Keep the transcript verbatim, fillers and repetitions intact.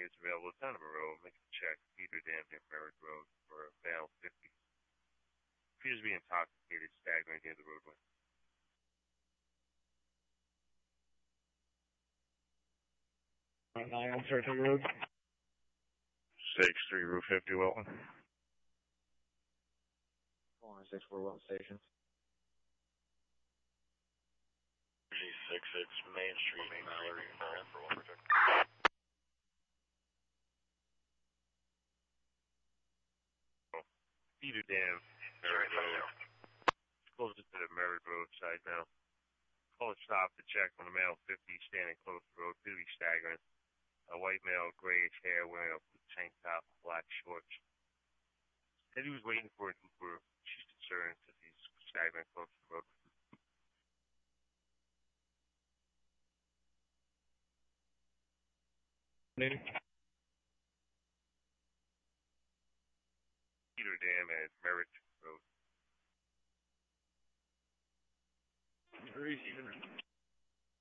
is available. It's on the road. Make a check. Peter Dam near Merritt Road for a male fifty. Appears to be intoxicated, staggering near the roadway. nine on Fairfield Road. six three Route fifty, Wilton. one six four Wilton Station. G six six Main Street, Main Mallory, for one project. Peter Dam, Merritt Road. Closer to the Merritt Road side now. Call a stop to check on a male fifty standing close to the road, clearly staggering. A white male, grayish hair, wearing a blue tank top, black shorts. Said he was waiting for an Uber. She's concerned because he's staggering close to the road. Peter Dam at Merritt Road. Receiving.